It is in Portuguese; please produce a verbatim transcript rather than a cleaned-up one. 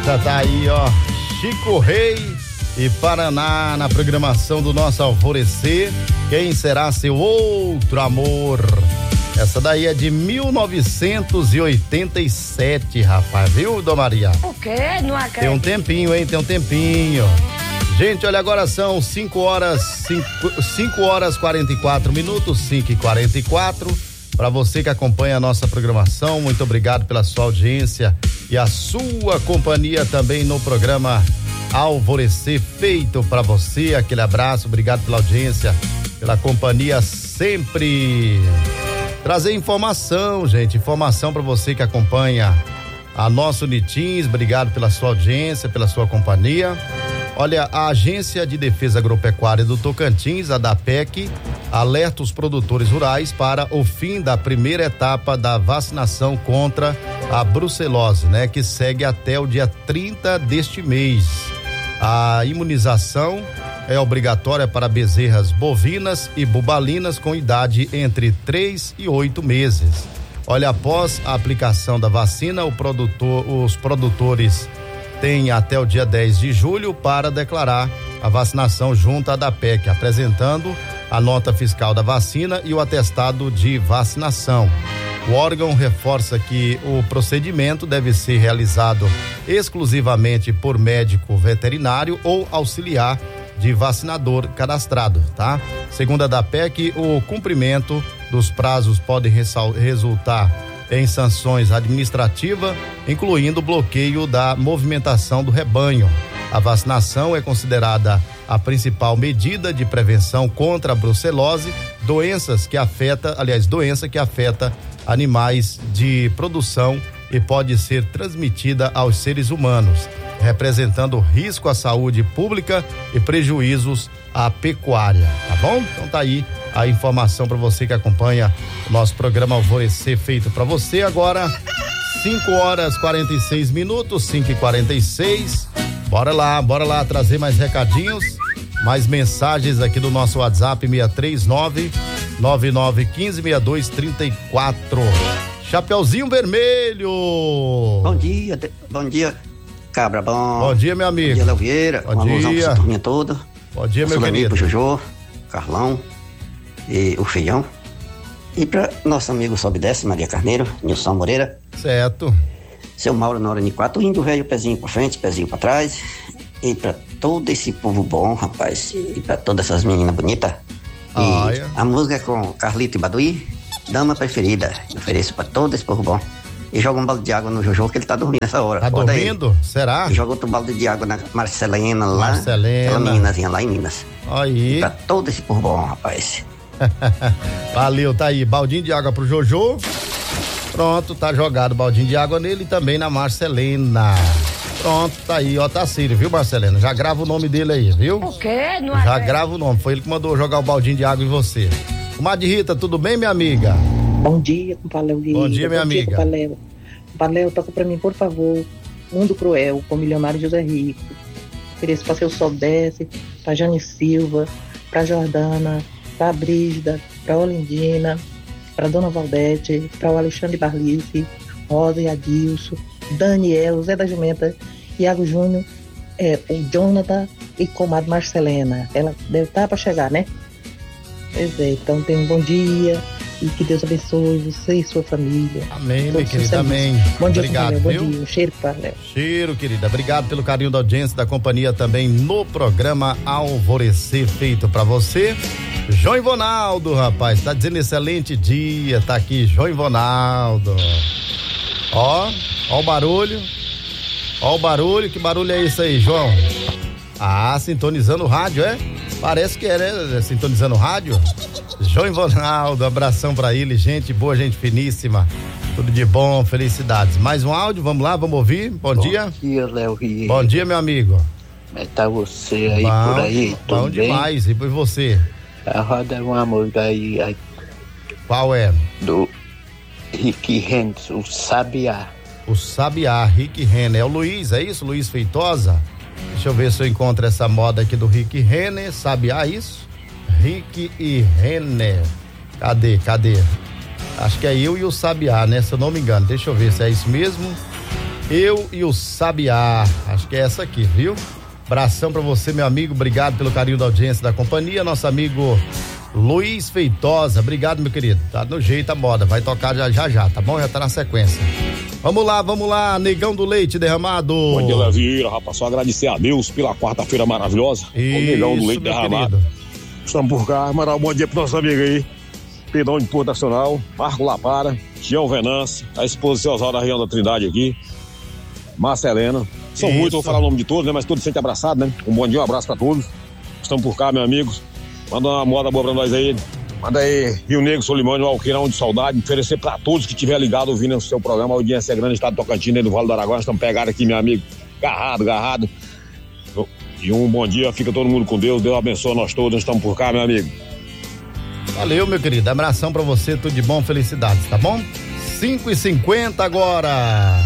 Eita, tá aí, ó, Chico Rei e Paraná na programação do nosso Alvorecer. Quem será seu outro amor? Essa daí é de mil novecentos e oitenta e sete, rapaz, viu, Dona Maria? O quê? Não acredito. Tem um tempinho, hein? Tem um tempinho. Gente, olha, agora são cinco horas, cinco horas quarenta e quatro minutos, cinco e quarenta e quatro. Para você que acompanha a nossa programação, muito obrigado pela sua audiência e a sua companhia também no programa Alvorecer, feito para você. Aquele abraço, obrigado pela audiência, pela companhia sempre. Trazer informação, gente, informação para você que acompanha a nossa Unitins. Obrigado pela sua audiência, pela sua companhia. Olha, a Agência de Defesa Agropecuária do Tocantins, a DAPEC, alerta os produtores rurais para o fim da primeira etapa da vacinação contra a brucelose, né? Que segue até o dia trinta deste mês. A imunização é obrigatória para bezerras bovinas e bubalinas com idade entre três e oito meses. Olha, após a aplicação da vacina, o produtor, os produtores têm até o dia dez de julho para declarar a vacinação junto à DAPEC, apresentando a nota fiscal da vacina e o atestado de vacinação. O órgão reforça que o procedimento deve ser realizado exclusivamente por médico veterinário ou auxiliar de vacinador cadastrado, tá? Segundo a DAPEC, o cumprimento dos prazos pode ressal- resultar em sanções administrativas, incluindo o bloqueio da movimentação do rebanho. A vacinação é considerada a principal medida de prevenção contra a brucelose, doenças que afeta, aliás, doença que afeta animais de produção e pode ser transmitida aos seres humanos, representando risco à saúde pública e prejuízos à pecuária, tá bom? Então tá aí a informação para você que acompanha o nosso programa Alvorecer, feito para você. Agora cinco horas quarenta e seis minutos, cinco e quarenta e seis. Bora lá, bora lá trazer mais recadinhos, mais mensagens aqui do nosso WhatsApp seis três nove, nove nove um cinco, seis dois três quatro. Chapeuzinho Vermelho. Bom dia, bom dia, Cabra bom. Bom dia, meu amigo. Bom dia, Léo Vieira. Bom uma dia. alusão pra essa turminha toda. Bom dia, meu querido. Pro Jojo, Carlão e o Feião. E pra nosso amigo Sobe e Desce, Maria Carneiro, Nilson Moreira. Certo. Seu Mauro na hora de quatro, indo velho, pezinho pra frente, pezinho pra trás. E pra todo esse povo bom, rapaz. E pra todas essas meninas bonitas. E ah, é. a música é com Carlito e Baduí, Dama Preferida. Eu ofereço pra todo esse povo bom. E joga um balde de água no Jojo, que ele tá dormindo nessa hora. Tá Acorda dormindo? Ele. Será? E joga outro balde de água na Marcelena lá. Marcelena. Aquela meninazinha lá em Minas. Aí. E pra todo esse povo bom, rapaz. Valeu, tá aí. Baldinho de água pro Jojo. Pronto, tá jogado baldinho de água nele e também na Marcelena. Pronto, tá aí, ó, Tacílio, viu, Marcelena? Já grava o nome dele aí, viu? O quê? Não Já acredito. grava o nome, foi ele que mandou jogar o baldinho de água em você. Comadre Rita, tudo bem, minha amiga? Bom dia, compadre Léo Vieira. Bom dia, minha Bom dia, amiga. compadre Léo. Compadre Léo, toca pra mim, por favor, Mundo Cruel, com o milionário José Rico. Ofereço pra seu Sol Desce, pra Jane Silva, pra Jordana, pra Brígida, pra Olindina, pra Dona Valdete, pra o Alexandre Barlice, Rosa e Adilson, Daniel, Zé da Jumenta, Iago Júnior, é, o Jonathan e comadre Marcelena. Ela deve estar para chegar, né? Pois é, então tenha um bom dia e que Deus abençoe você e sua família. Amém, minha querida, amém. Bom dia, obrigado, Léo, bom viu? dia, um cheiro para Léo. Cheiro, querida. Obrigado pelo carinho da audiência, da companhia também no programa Alvorecer, feito pra você. João Ivonaldo, rapaz, tá dizendo excelente dia, tá aqui, João Ivonaldo. Ó, ó o barulho, ó o barulho, que barulho é isso aí, João? Ah, sintonizando o rádio, é? Parece que é, né? Sintonizando o rádio. João Ivonaldo, abração pra ele, gente boa, gente finíssima, tudo de bom, felicidades. Mais um áudio, vamos lá, vamos ouvir, bom, bom dia. Bom dia, Léo Vieira. Bom dia, meu amigo. Como é que tá você aí, bom, por aí, tudo bom bem? demais, e por você? A roda uma música aí, aí. Qual é? Do Rick Rennes, o Sabiá. O Sabiá, Rick Renner, é o Luiz, é isso, Luiz Feitosa? Deixa eu ver se eu encontro essa moda aqui do Rick Renner, Sabiá, isso? Rick e Renner, cadê, cadê? Acho que é eu e o Sabiá, né, se eu não me engano, deixa eu ver se é isso mesmo. Eu e o Sabiá. Acho que é essa aqui, viu? Abração pra você, meu amigo. Obrigado pelo carinho da audiência da companhia. Nosso amigo Luiz Feitosa. Obrigado, meu querido. Tá no jeito a moda. Vai tocar já já, já, tá bom? Já tá na sequência. Vamos lá, vamos lá. Negão do Leite Derramado. Bom dia, Leozinho. Rapaz, só agradecer a Deus pela quarta-feira maravilhosa. Isso, o Negão do Leite Derramado. Querido. Estamos por cá. Mandar um bom dia pro nosso amigo aí. Pedrão de Porto Nacional, Marco Lapara, Tião Venâncio, a esposa de Oswaldo da região da Trindade aqui, Márcia Helena. São Isso. muitos, vou falar o nome de todos, né? Mas todos sempre abraçados, né? Um bom dia, um abraço pra todos. Estamos por cá, meus amigos. Manda uma moda boa pra nós aí. Manda aí Rio Negro, Solimânio, Alqueirão de Saudade. Oferecer pra todos que estiver ligado ouvindo o seu programa. A audiência é grande, estado de Tocantins, do Vale do Araguaia. Estamos pegados aqui, meu amigo. Garrado, garrado. E um bom dia, fica todo mundo com Deus. Deus abençoe nós todos. Estamos por cá, meu amigo. Valeu, meu querido. Abração pra você, tudo de bom, felicidades, tá bom? cinco e cinquenta agora.